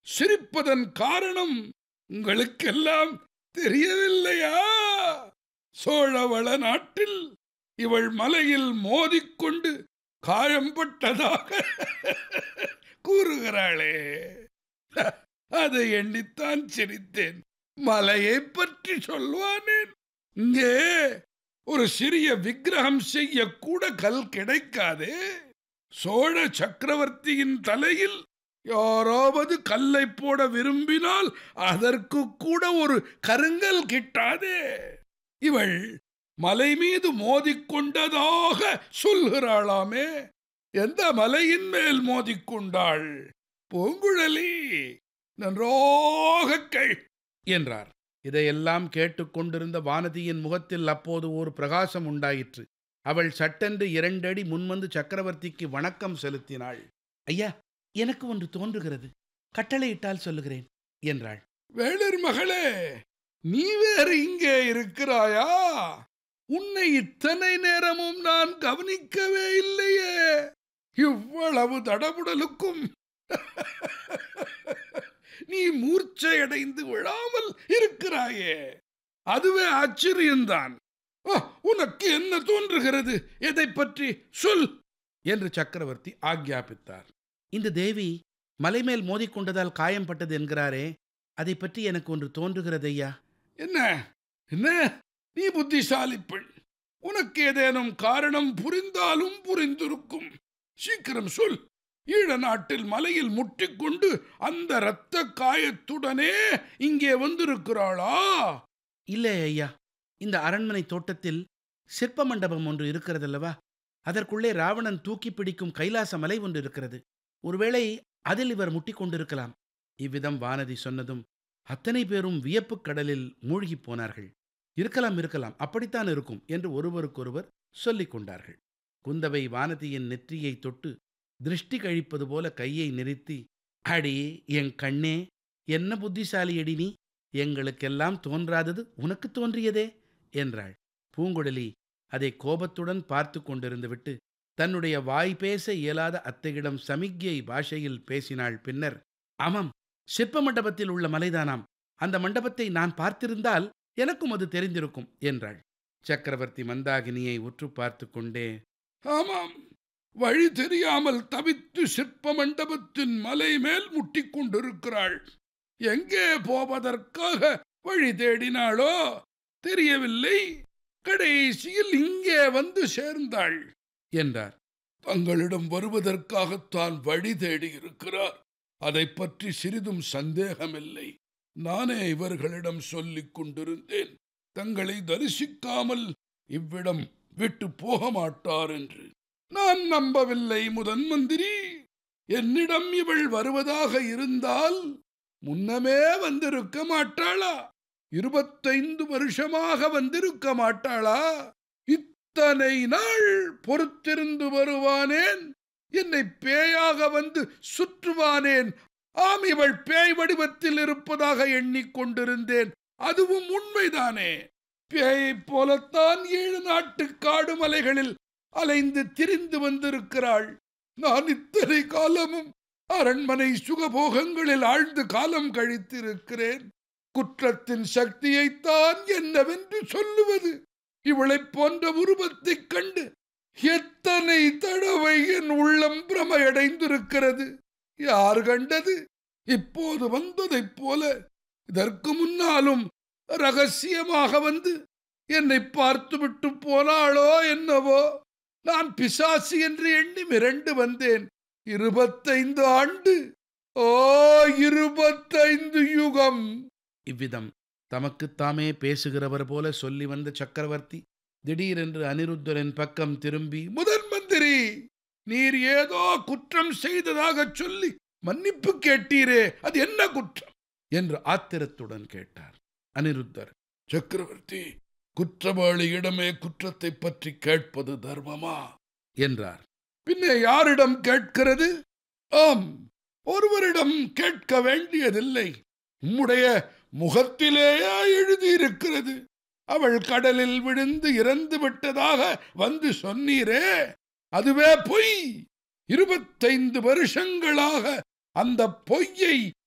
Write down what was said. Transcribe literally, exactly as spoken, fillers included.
சிரிப்பதன் காரணம் உங்களுக்கெல்லாம் தெரியவில்லையா? சோழவள நாட்டில் இவள் மலையில் மோதிக்கொண்டு காயம்பட்டதாக கூறுகிறாளே, அதை எண்ணித்தான் சிரித்தேன். மலையை பற்றி சொல்வானேன்? இங்கே ஒரு சிறிய விக்கிரகம் செய்ய கூட கல் கிடைக்காதே. சோழ சக்கரவர்த்தியின் தலையில் யாராவது கல்லை போட விரும்பினால் அதற்கு கூட ஒரு கருங்கல் கிட்டாதே. இவள் மலை மீது மோதிக்கொண்டதாக சொல்கிறாளாமே, எந்த மலையின் மேல் மோதிக்கொண்டாள்? பூங்குழலி, நன்றாக கேள் என்றார். இதையெல்லாம் கேட்டுக்கொண்டிருந்த வானதியின் முகத்தில் அப்போது ஒரு பிரகாசம் உண்டாயிற்று. அவள் சட்டென்று இரண்டடி முன்வந்து சக்கரவர்த்திக்கு வணக்கம் செலுத்தினாள். ஐயா, எனக்கு ஒன்று தோன்றுகிறது, கட்டளையிட்டால் சொல்லுகிறேன் என்றாள். வேளிர் மகளே, நீ வேறு இங்கே இருக்கிறாயா? உன்னை இத்தனை நேரமும் நான் கவனிக்கவே இல்லையே. இவ்வளவு தடபுடலுக்கும் நீ மூர்ச்சையடைந்து விழாமல் இருக்கிறாயே, அதுவே ஆச்சரியம்தான். உனக்கு என்ன தோன்றுகிறது? எதை பற்றி சொல் என்று சக்கரவர்த்தி ஆக்ஞாபித்தார். இந்த தேவி மலைமேல் மோதிக்கொண்டதால் காயம்பட்டது என்கிறாரே, அதை பற்றி எனக்கு ஒன்று தோன்றுகிறது ஐயா. என்ன என்ன நீ புத்திசாலி பெண், உனக்கு ஏதேனும் காரணம் புரிந்தாலும் புரிந்திருக்கும். சீக்கிரம் சொல். ஈழ நாட்டில் மலையில் முட்டிக்கொண்டு அந்த இரத்த காயத்துடனே இங்கே வந்திருக்கிறாளா? இல்லை ஐயா, இந்த அரண்மனை தோட்டத்தில் சிற்ப மண்டபம் ஒன்று இருக்கிறதல்லவா, அதற்குள்ளே ராவணன் தூக்கி பிடிக்கும் கைலாச மலை ஒன்று இருக்கிறது. ஒருவேளை அதில் இவர் முட்டிக்கொண்டிருக்கலாம். இவ்விதம் வானதி சொன்னதும் அத்தனை பேரும் வியப்புக் கடலில் மூழ்கி போனார்கள். இருக்கலாம் இருக்கலாம், அப்படித்தான் இருக்கும் என்று ஒருவருக்கொருவர் சொல்லிக் கொண்டார்கள். குந்தவை வானதியின் நெற்றியை தொட்டு திருஷ்டி கழிப்பது போல கையை நிறுத்தி, அடி என் கண்ணே, என்ன புத்திசாலியடி நீ, எங்களுக்கெல்லாம் தோன்றாதது உனக்கு தோன்றியதே என்றாள். பூங்குழலி அதை கோபத்துடன் பார்த்து கொண்டிருந்து விட்டு தன்னுடைய வாய் பேச இயலாத அத்தையிடம் சமிக்ஞை பாஷையில் பேசினாள். பின்னர், ஆமாம், சிற்ப மண்டபத்தில் உள்ள மலைதானாம், அந்த மண்டபத்தை நான் பார்த்திருந்தால் எனக்கும் அது தெரிந்திருக்கும் என்றாள். சக்கரவர்த்தி மந்தாகினியை உற்று பார்த்து கொண்டே, ஆமாம், வழி தெரியாமல் தவித்து சிற்ப மண்டபத்தின் மலை மேல் முட்டிக்கொண்டிருக்கிறாள். எங்கே போவதற்காக வழி தேடினாளோ தெரியவில்லை, கடைசியில் இங்கே வந்து சேர்ந்தாள் என்றார். தங்களிடம் வருவதற்காகத்தான் வழி தேடி இருக்கிறார், அதை பற்றி சிறிதும் சந்தேகமில்லை. நானே இவர்களிடம் சொல்லிக் கொண்டிருந்தேன், தங்களை தரிசிக்காமல் இவ்விடம் விட்டு போக மாட்டார் என்று. நான் நம்பவில்லை முதன் மந்திரி. என்னிடம் இவள் வருவதாக இருந்தால் முன்னமே வந்திருக்க மாட்டாளா? இருபத்தைந்து வருஷமாக வந்திருக்க மாட்டாளா? இத்தனை நாள் பொறுத்திருந்து வருவானேன், என்னை பேயாக வந்து சுற்றுவானேன். ஆம், இவள் பேய் வடிவத்தில் இருப்பதாக எண்ணிக்கொண்டிருந்தேன். அதுவும் உண்மைதானே. பேயைப் போலத்தான் ஏழு நாட்டு காடு மலைகளில் அலைந்து திரிந்து வந்திருக்கிறாள். நான் இத்தனை காலமும் அரண்மனை சுகபோகங்களில் ஆழ்ந்து காலம் கழித்திருக்கிறேன். குற்றத்தின் சக்தியைத்தான் என்னவென்று சொல்லுவது? இவளைப் போன்ற உருவத்தைக் கண்டு எத்தனை தடவை என் உள்ளம் பிரமையடைந்திருக்கிறது. யார் கண்டது? இப்போது வந்ததைப் போல இதற்கு முன்னாலும் ரகசியமாக வந்து என்னை பார்த்துவிட்டு போனாளோ என்னவோ. நான் பிசாசு என்று எண்ணி மிரண்டு வந்தேன். இருபத்தைந்து ஆண்டு, ஓ இருபத்தைந்து யுகம். இவ்விதம் தமக்குத்தாமே பேசுகிறவர் போல சொல்லி வந்த சக்கரவர்த்தி திடீரென்று அனிருத்தரின் பக்கம் திரும்பி, முதன் மந்திரி, நீர் ஏதோ குற்றம் செய்ததாக சொல்லி மன்னிப்பு கேட்டீரே, அது என்ன குற்றம் என்று ஆத்திரத்துடன் கேட்டார். அனிருத்தர், சக்கரவர்த்தி, குற்றவாளியிடமே குற்றத்தை பற்றி கேட்பது தர்மமா என்றார். பின்னே யாரிடம் கேட்கிறது? ஆம், ஒருவரிடம் கேட்க வேண்டியதில்லை. உம்முடைய முகத்திலேயே எழுதியிருக்கிறது. அவள் கடலில் விழுந்து இறந்து விட்டதாக வந்து சொன்னீரே, அதுவே பொய். இருபத்தைந்து வருஷங்களாக அந்த பொய்யை